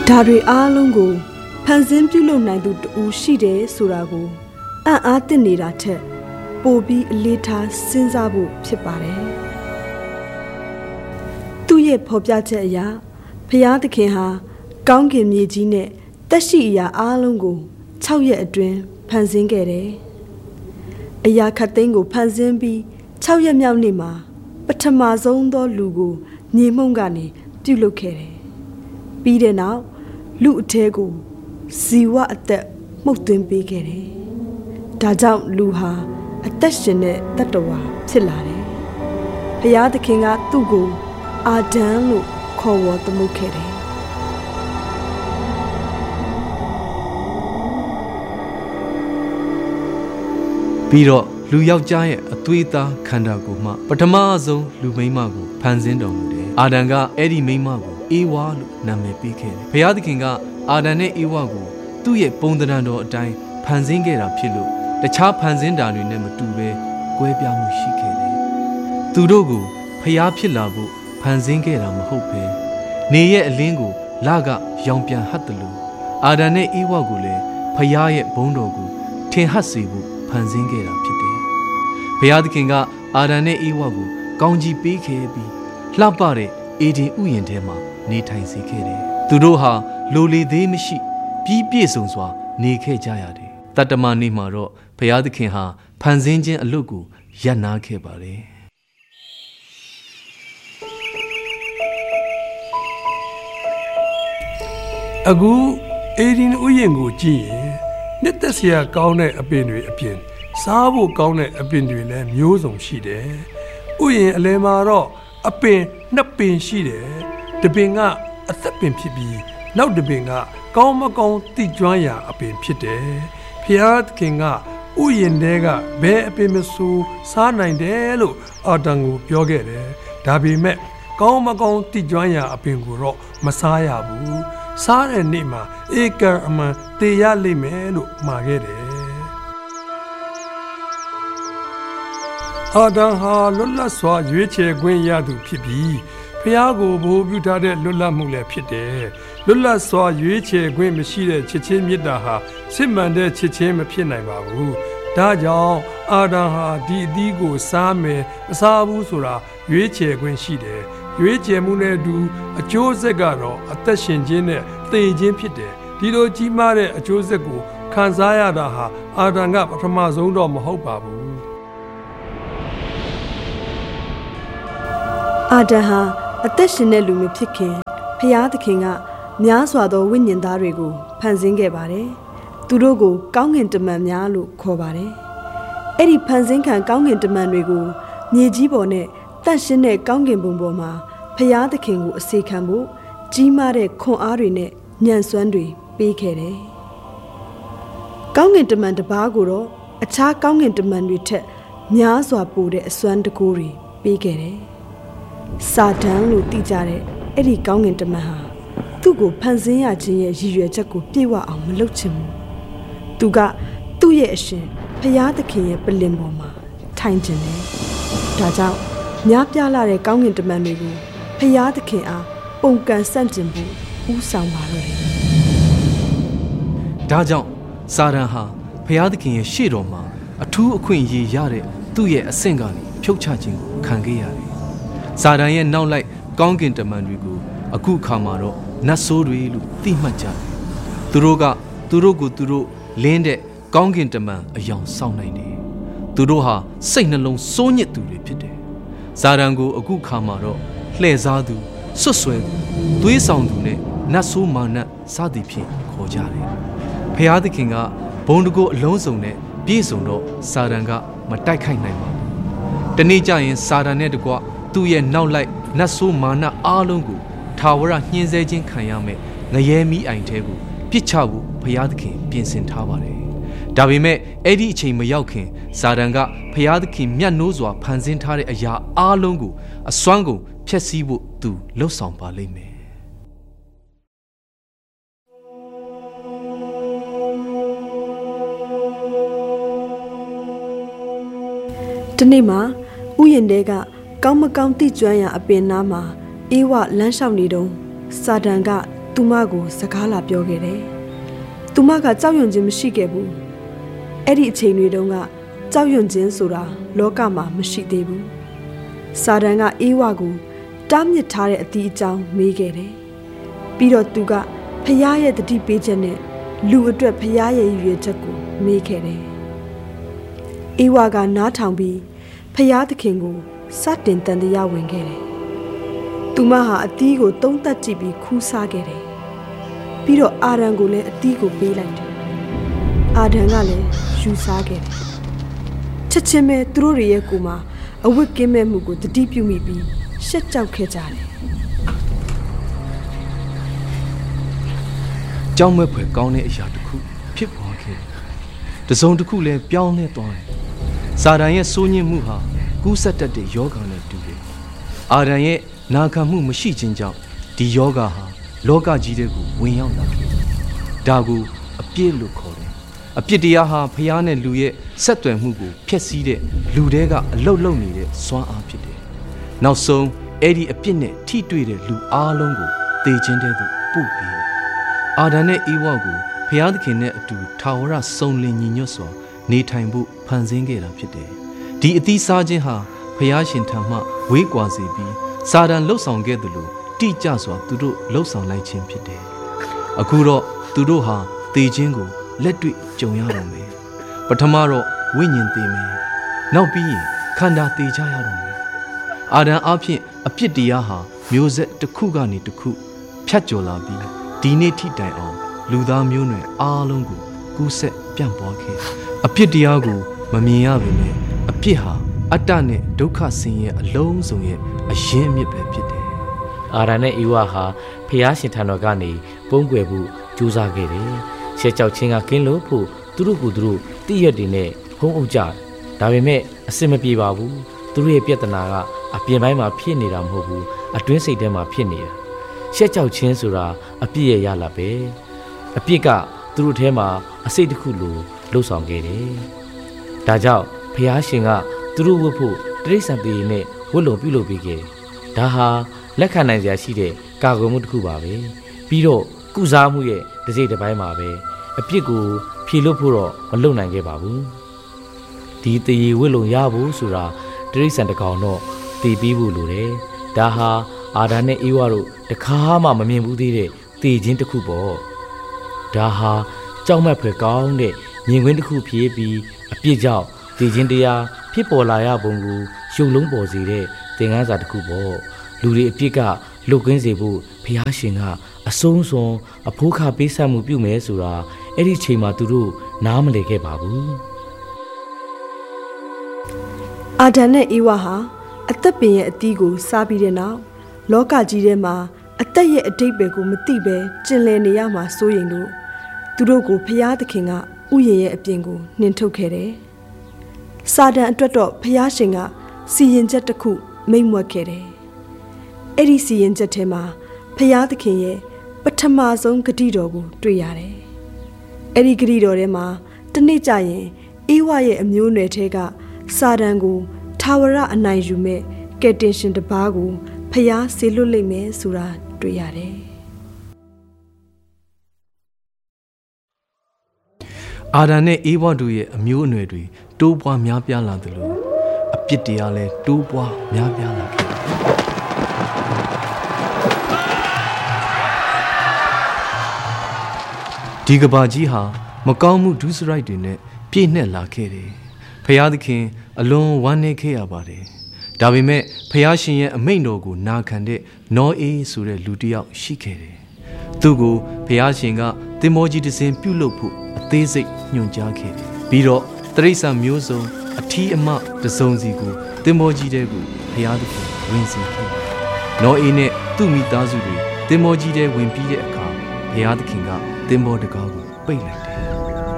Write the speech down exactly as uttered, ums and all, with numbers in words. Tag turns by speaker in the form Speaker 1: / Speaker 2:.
Speaker 1: ဒါတွေအားလုံးကိုဖန်ဆင်းပြုလုပ်နိုင်သူတူရှိတယ်ဆိုတာကိုအံ့အားသင့်နေတာထက်ပိုပြီးအလေးထားစဉ်းစားဖို့ဖြစ်ပါတယ်သူ့ရဲ့ဖော်ပြချက်အရဖျားသခင်ဟာကောင်းကင်မြေကြီးနဲ့တက်ရှိအရာအားလုံးကို၆ရက်အတွင်းဖန်ဆင်းခဲ့တယ်အရာခတ်သိမ်းကိုဖန်ဆင်းပြီး၆ရက်မြောက်နေ့မှာပထမဆုံးသောလူကိုမြေမှုန့်ကနေပြုလုပ်ခဲ့တယ်ပြီးတဲ့နောက်လူအထဲကိုဇီဝအသက်မှုတ်သွင်းပေးခဲ့တယ်ဒါကြောင့်လူဟာအသက်ရှင်တဲ့တတ္တဝါဖြစ်လာတယ်ဘုရားသခင်ကသူ့ကိုအာဒံလို့ခေါ်ဝေါ်သမုတ်ခဲ့တယ်
Speaker 2: ပြီးတော့လူယောက်ျားရဲ့အသွေးသားခန္ဓာကိုယ်မှပထမဆုံးလူမိန်းမကိုဖန်ဆင်းတော်မူတယ်အာဒံကအဲ့ဒီမိန်းမကိုအေဝါလို့နာမည်ပေးခဲ့တယ်ဘုရားသခင်ကအာဒံနဲ့အေဝါကိုသူ့ရဲ့ပုံသဏ္ဍာန်တော်အတိုင်းဖန်ဆင်းခဲ့တာဖြစ်လို့တခြားဖန်ဆင်းတာတွေနဲ့မတူဘဲကွဲပြားမှုရှိခဲ့တယ်သူတို့ကိုဖျားဖြစ်လာဖို့ဖန်ဆင်းခဲ့တာမဟုတ်ပဲနေရဲ့အလင်းကိုလကရောင်ပြန်ဟတ်တယ်လို့အာဒံနဲ့အေဝါကိုလည်းဖျားရဲ့ဘုန်းတော်ကိုထင်ဟပ်စေဖို့ဖန်ဆင်းခဲ့တာဖြစ်တယ်ဘုရားသခင်ကအာဒံနဲ့အေဝါကိုကောင်းကြီးပေးခဲ့ပြီးလှပတဲ့အေဒင်ဥယျာဉ်ထဲမှာနေထိုင်စေခဲ့တယ်သူတို့ဟာလိုလေသေးမရှိပြီးပြည့်စုံစွာနေခဲ့ကြရတယ်တတ္တမနေ့မှာတော့ဘုရားသခင်ဟာဖန်ဆင်းခြင်းအလုပ်ကိုရပ်နားခဲ့ပါတယ်
Speaker 3: အခုအေဒင်ဥယျာဉ်ကိုကြည့်ရင်နှစ်သက်စရာကောင်းတဲ့အပင်တွေအပြင်စားဖို့ကောင်းတဲ့အပင်တွေလည်းမျိုးစုံရှိတယ်ဥယျာဉ်အလယ်မှာတော့အပင်နှစ်ပင်ရှိတယ်တစ်ပင်ကအသက်ပင်ဖြစ်ပြီးနောက်တစ်ပင်ကကောင်းမကောင်းသိကျွမ်းရာအပင်ဖြစ်တယ်ဖျားသခင်ကဥယျာဉ်ထဲကဘယ်အပင်မဆိုစားနိုင်တယ်လို့အာဒံကိုပြောခဲ့တယ်ဒါပေမဲ့ကောင်းမကောင်းသိကျွမ်းရာအပင်ကိုတော့မစားရဘူးစားတဲ့နေ့မှာဧကံအမှန်တေရလိမ့်မယ်လို့မှာခဲ့တယ်အာဒံဟာလွတ်လပ်စွာရွေးချယ်ခွင့်ရသူဖြစ်ပြီးဖျားကိုဘိုးပြုထားတဲ့လွတ်လပ်မှုလည်းဖြစ်တယ်လွတ်လပ်စွာရွေးချယ်ခွင့်မရှိတဲ့ချစ်ချင်းမေတ္တာဟာစစ်မှန်တဲ့ချစ်ချင်းမဖြစ်နိုင်ပါဘူးဒါကြောင့်အာဒံဟာဒီအသီးကိုစားမယ်မစားဘူးဆိုတာရွေးချယ်ခွင့်ရှိတယ်ရွေးချယ်မှုနဲ့အတူအကျိုးဆက်ကတော့အသက်ရှင်ခြင်းနဲ့သေခြင်းဖြစ်တယ်ဒီလိုကြီးမားတဲ့အကျိုးဆက်ကိုခံစားရတာဟာအာဒံကပထမဆုံးတော့မဟုတ်ပါဘူး
Speaker 1: အာဒံဟာအသက်ရှင်တဲ့လူမျိုးဖြစ်ခင်ဖျားသခင်ကများစွာသောဝိညာဉ်သားတွေကိုဖန်ဆင်းခဲ့ပါတယ်သူတို့ကိုကောင်းကင်တမန်များလို့ခေါ်ပါတယ်အဲ့ဒီဖန်ဆင်းခံကောင်းကင်တမန်တွေကိုမြေကြီးပေါ်နဲ့တန့်ရှင်းတဲ့ကောင်းကင်ဘုံပေါ်မှာဖျားသခင်ကိုအစေခံဖို့ကြီးမားတဲ့ခွန်အားတွေနဲ့ညံစွမ်းတွေပေးခဲ့တယ်ကောင်းကင်တမန်တစ်ပါးကိုတော့အခြားကောင်းကင်တမန်တွေထက်များစွာပိုတဲ့အစွမ်းတကူတွေပေးခဲ့တယ်စာတန်လို့သိကြတဲ့အဲ့ဒီကောင်းကင်တမန်ဟာသူ့ကိုဖန်ဆင်းရခြင်းရဲ့ရည်ရွယ်ချက်ကိုပြည့်ဝအောင်မလုပ်ချင်ဘူးသူကသူ့ရဲ့အရှင်ဖျားသခင်ရဲ့ပလင်ပေါ်မှာထိုင်ခြင်းတယ်ဒါကြောင့်များပြားလာတဲ့ကောင်းကင်တမန်တွေကိုဖျားသခင်အားပုံကန်ဆန့်ကျင်ဖို့ဥဆောင်ပါတော့တယ်
Speaker 2: ဒါကြောင့်စာတန်ဟာဖျားသခင်ရဲ့ရှေ့တော်မှာအထူးအခွင့်အရေးရတဲ့သူ့ရဲ့အဆင့်ကနေဖြုတ်ချခြင်းကိုခံခဲ့ရတယ်စာတန်ရဲ့နောက်လိုက်ကောင်းကင်တမန်တွေကိုအခုခါမှာတော့နတ်ဆိုးတွေလို့သိမှတ်ကြတယ်သူတို့ကသူတို့ကိုသူတို့လင်းတဲ့ကောင်းကင်တမန်အယောင်ဆောင်နိုင်တယ်သူတို့ဟာစိတ်နှလုံးစိုးညစ်သူတွေဖြစ်တယ်စာတန်ကိုအခုခါမှာတော့လှည့်စားသူဆွတ်ဆွဲသူသွေးဆောင်သူနဲ့နတ်ဆိုးမာနစသည်ဖြင့်ခေါ်ကြတယ်ဖျားသခင်ကဘုံတကိုအလုံးစုံနဲ့ပြည့်စုံတော့စာတန်ကမတိုက်ခိုက်နိုင်ပါဘူးတနေ့ကျရင်စာတန်နဲ့တကွသူ့ရဲ့နောက်လိုက်နတ်ဆိုးမာနအားလုံးကိုထာဝရညှင်းဆဲခြင်းခံရမယ်ငရဲမီးအိုင်ထဲကိုပြစ်ချဖို့ဘုရားသခင်ပြင်ဆင်ထားပါတယ်ဒါပေမဲ့အဲ့ဒီအချိန်မရောက်ခင်စာတန်ကဘုရားသခင်မြတ်နိုးစွာဖန်ဆင်းထားတဲ့အရာအားလုံးကိုအစွမ်းကုန်ဖျက်ဆီးဖို့သူလှုပ်ဆောင်ပါလိမ့်မယ်
Speaker 1: ဒီနေ့မှာဥယျာဉ်တဲကကောင်းမကောင်းသိကျွမ်းရာအပင်နားမှာအေးဝလမ်းလျှောက်နေတုန်းစာတန်ကသူမကိုစကားလာပြောခဲ့တယ်သူမကကြောက်ရွံ့ခြင်းမရှိခဲ့ဘူးအဲ့ဒီအချိန်တွေတုန်းကကြောက်ရွံ့ခြင်းဆိုတာလောကမှာမရှိသေးဘူးစာတန်ကအေးဝါကိုတားမြစ်ထားတဲ့အတီးအကြောင်းမေးခဲ့တယ်ပြီးတော့သူကဖျားရဲ့တတိပေးချက်နဲ့လူအတွက်ဖျားရဲ့ရွေချက်ကိုမေးခဲ့တယ်အေးဝါကနားထောင်ပြီးဖျားသခင်ကိုစတင်တန်တရားဝင်ခဲ့တယ်သူမဟာအတီးကိုသုံးသက်ကြည့်ပြီးခူးစားခဲ့တယ်ပြီးတော့အာရန်ကိုလည်းအတီးကိုပေးလိုက်တယ်အာဒန်ကလည်းယူစားခဲ့တယ်ချက်ချင်းပဲသူတို့ရဲ့ကိုယ်မှာအဝတ်ကင်းမဲ့မှုကိုတတိပြုမိပြီးရှက်ကြောက်ခဲ့ကြတယ်
Speaker 2: ကြောက်မဲ့ဖွယ်ကောင်းတဲ့အရာတစ်ခုဖြစ်ပေါ်ခဲ့တယ်တစုံတစ်ခုလည်းပြောင်းလဲသွားတယ်စာတန်ရဲ့စိုးညစ်မှုဟာကူးစက်တတ်တဲ့ယောဂနဲ့တူတယ်အာဒန်ရဲ့နာခံမှုမရှိခြင်းကြောင့်ဒီယောဂဟာလောကကြီးတဲ့ကိုဝင်ရောက်လာခဲ့တယ်ဒါကိုအပြစ်လို့ခေါ်တယ်အပြစ်တရားဟာဖျားနဲ့လူရဲ့ဆက်သွယ်မှုကိုဖျက်ဆီးတဲ့လူတွေကအလုတ်လုံနေတဲ့စွမ်းအားဖြစ်တယ်နောက်ဆုံးအဲ့ဒီအပြစ်နဲ့ထိတွေ့တဲ့လူအားလုံးကိုသေခြင်းတဲ့သူပို့ပေးတယ်အာဒန်နဲ့အေဝါကိုဖျားသခင်နဲ့အတူထာဝရစုံလင်ညီညွတ်စွာနေထိုင်ဖို့ဖန်ဆင်းခဲ့တာဖြစ်တယ်ဒီအသီးစားခြင်းဟာဖျားရှင်ထံမှဝေးကွာစေပြီးစာတန်လှုပ်ဆောင်ခဲ့သလိုတိကျစွာသူတို့လှုပ်ဆောင်လိုက်ခြင်းဖြစ်တယ်အခုတော့သူတို့ဟာသေခြင်းကိုလက်တွေ့ကြုံရတော့မယ်ပထမတော့ဝိညာဉ်သေမယ်နောက်ပြီးရင်ခန္ဓာသေကြရတော့မယ်အာဒံအဖြစ်အပြစ်တရားဟာမျိုးဆက်တစ်ခုကနေတစ်ခုဖြတ်ကျော်လာပြီးဒီနေ့ထိတိုင်အောင်လူသားမျိုးနွယ်အားလုံးကိုကူးဆက်ပြန့်ပွားခဲ့အပြစ်တရားကိုမမြင်ရပေမဲ့အပြစ်ဟာအတ္တနဲ့ဒုက္ခဆင်းရဲအလုံးစုံရဲ့အရင်းအမြစ်ပဲဖြစ်တယ်
Speaker 4: အာရန်နဲ့အေဝါဟာဖျားရှင်ထံတော်ကနေပုံကွယ်ဖို့ကြိုးစားခဲ့တယ်ရှက်ကြောက်ခြင်းကကင်းလို့ဖို့သူတို့ကသူတို့တည့်ရက်တွေနဲ့ဟုံးအုပ်ကြဒါပေမဲ့အစင်မပြေပါဘူးသူတို့ရဲ့ပြဿနာကအပြင်ပိုင်းမှာဖြစ်နေတာမဟုတ်ဘူးအတွင်းစိတ်ထဲမှာဖြစ်နေတာရှက်ကြောက်ခြင်းဆိုတာအပြစ်ရဲ့ရလာပဲအပြစ်ကသူတို့ထဲမှာအစိတ်တစ်ခုလိုလှုပ်ဆောင်ခဲ့တယ်ဒါကြောင့်ဖျားရှင်ကသူတို့ဝတ်ဖို့တိရစ္ဆာန်တွေနဲ့ဝတ်လုံပြုလုပ်ပေးခဲ့ဒါဟာလက်ခံနိုင်စရာရှိတဲ့ကာကွယ်မှုတစ်ခုပါပဲပြီးတော့ကုစားမှုရဲ့တစ်စိတ်တစ်ပိုင်းမှာပဲအပြစ်ကိုဖြေလို့ဖို့တော့မလုပ်နိုင်ခဲ့ပါဘူးဒီတရေဝတ်လုံရဖို့ဆိုတာတိရစ္ဆာန်တစ်ကောင်တော့တည်ပြီးဖို့လိုတယ်ဒါဟာအာဒါနဲ့အေဝါတို့တခါမှမမြင်ဘူးသေးတဲ့တည်ခြင်းတစ်ခုပေါ့ဒါဟာကြောက်မက်ဖွယ်ကောင်းတဲ့မြင်ကွင်းတစ်ခုဖြစ်ပြီးအပြစ်ကြောင့်တည်ခြင်းတရားဖြစ်ပေါ်လာရပုံကိုရှုံလုံးပေါ်စေတဲ့သင်ခန်းစာတစ်ခုပေါ့လူတွေအပြစ်ကလွတ်ကင်းစေဖို့ဘုရားရှင်ကအဆုံးစွန်အဖိုးခပေးဆက်မှုပြုမယ်ဆိုတာအဲ့ဒီချိန်မှာသူတို့နားမလည်ခဲ့ပါဘူး
Speaker 1: အာဒံနဲ့အေဝါဟာအသက်ပင်ရဲ့အသီးကိုစားပြီးတဲ့နောက်လောကကြီးထဲမှာအသက်ရဲ့အတိတ်ပဲကိုမသိပဲကျင်လည်နေရမှာစိုးရင်လို့သူတို့ကိုဖျားသခင်ကဥယျာဉ်ရဲ့အပြင်ကိုနှင်ထုတ်ခဲ့တယ်စာတန်အတွက်တော့ဖျားရှင်ကစီရင်ချက်တစ်ခုမိန့်မွက်ခဲ့တယ်အဲ့ဒီစီရင်ချက်ထဲမှာဖျားသခင်ရဲ့ပထမဆုံးဂတိတော်ကိုတွေ့ရတယ်အဲ့ဒီဂတိတော်ထဲမှာတနေ့ကျရင်အေဝါရဲ့အမျိုးအနွယ်ထဲကစာတန်ကိုထာဝရအနိုင်ယူမဲ့ကယ်တင်ရှင်တစ်ပါးကိုဖျားဆေလွတ်လိမ့်မယ်ဆိုတာတွေ့ရတယ်
Speaker 2: အာဒံနဲ့အေဝါတို့ရဲ့အမျိုးအနွယ်တွေတိုးပွားများပြားလာသလိုအပြစ်တရားလည်းတိုးပွားများပြားလာခဲ့ဒီကဘာကြီးဟာမကောင်းမှုဒုစရိုက်တွေနဲ့ပြည့်နှက်လာခဲ့တယ်ဖျားသခင်အလွန်ဝမ်းနည်းခဲ့ရပါတယ်ဒါပေမဲ့ဖျားရှင်ရဲ့အမိန့်တော်ကိုနာခံတဲ့နောအေးဆိုတဲ့လူတစ်ယောက်ရှိခဲ့တယ်သူ့ကိုဖျားရှင်ကသင်္ဘောကြီးတစ်စင်းပြုတ်လုဖို့အသေးစိတ်ညွှန်ကြားခဲ့တယ်ပြီးတော့တရိစ္ဆာန်မျိုးစုံအထီးအမတစုံစီကိုသင်္ဘောကြီးတဲကိုဖျားသခင်ဝင်စေခဲ့တယ်နောအေးနဲ့သူ့မိသားစုတွေသင်္ဘောကြီးတဲဝင်ပြီးတဲ့အခါဖျားသခင်ကသင်္ဘောတကားကိုပိတ်လိုက်တယ်